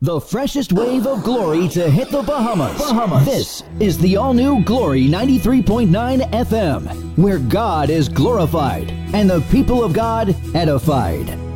The freshest wave of glory to hit the Bahamas. This is the all-new Glory 93.9 FM, where God is glorified and the people of God edified.